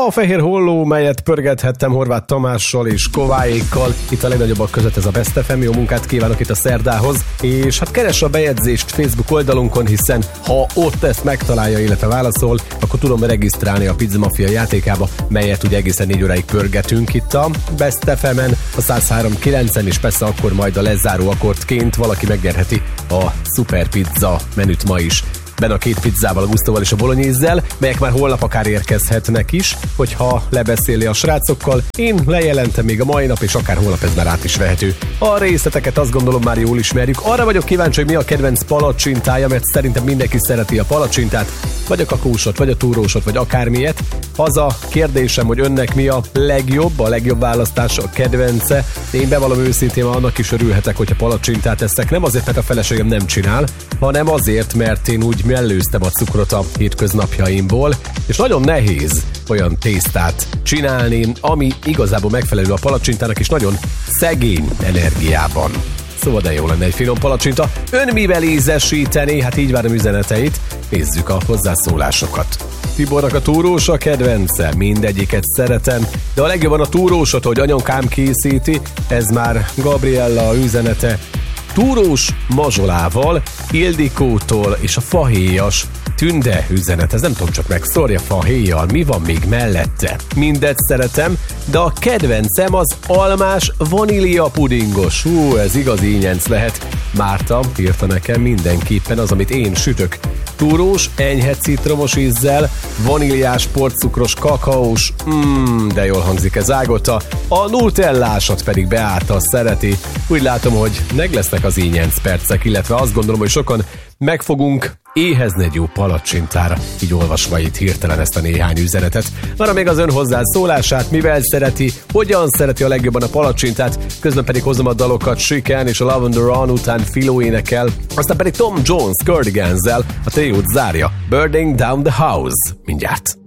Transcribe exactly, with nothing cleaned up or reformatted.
A fehér holló, melyet pörgethettem Horváth Tamással és Kováékkal. Itt a legnagyobbak között ez a Best ef em. Jó munkát kívánok itt a szerdához. És hát keresse a bejegyzést Facebook oldalunkon, hiszen ha ott ezt megtalálja, illetve válaszol, akkor tudom regisztrálni a Pizza Mafia játékába, melyet ugye egészen négy óráig pörgetünk itt a Best ef em-en, a száz három kilencen, és persze akkor majd a lezáró akkordként valaki megnyerheti a Super Pizza menüt ma is. Benne a két pizzával, a Gusztóval és a bolonyézzel, melyek már holnap akár érkezhetnek is, hogyha lebeszéli a srácokkal. Én lejelentem még a mai nap, és akár holnap ez már át is vehető. A részleteket azt gondolom már jól ismerjük. Arra vagyok kíváncsi, hogy mi a kedvenc palacsintája, mert szerintem mindenki szereti a palacsintát, vagy a kakósot, vagy a túrósot, vagy akármilyet. Az a kérdésem, hogy önnek mi a legjobb, a legjobb választás, a kedvence. Én bevallom őszintén, annak is örülhetek, hogyha palacsintát eszek. Nem azért, mert a feleségem nem csinál, hanem azért, mert én úgy mellőztem a cukrot a hétköznapjaimból, és nagyon nehéz olyan tésztát csinálni, ami igazából megfelelő a palacsintának, és nagyon szegény energiában. Szóval de jó lenne egy finom palacsinta. Ön mivel ízesíteni? Hát így várom üzeneteit. Nézzük a hozzászólásokat. Tibornak a túrós a kedvence, mindegyiket szeretem, de a legjobban a túrósot, hogy anyukám készíti, ez már Gabriella üzenete. Túrós mazsolával, Ildikótól, és a fahéjas Tünde üzenet, ez nem tudom, csak megszórja fahéjjal, mi van még mellette? Mindet szeretem, de a kedvencem az almás vanília pudingos. Hú, ez igazi ínyenc lehet. Márta írta nekem, mindenképpen az, amit én sütök. Túrós, enyhe citromos ízzel, vaníliás, porcukros, kakaós, mmm, de jól hangzik ez ágota. A nutellásat pedig Beáta szereti. Úgy látom, hogy meg lesznek az ínyenc percek, illetve azt gondolom, hogy sokan meg fogunk éhezni egy jó palacsintára, így olvasva itt hirtelen ezt a néhány üzenetet. Arra még az ön hozzászólását, mivel szereti, hogyan szereti a legjobban a palacsintát, közben pedig hozom a dalokat Chicken és a Lavender Run után Philo énekel, aztán pedig Tom Jones Cardiganszel a triót zárja, Burning Down the House. Mindjárt.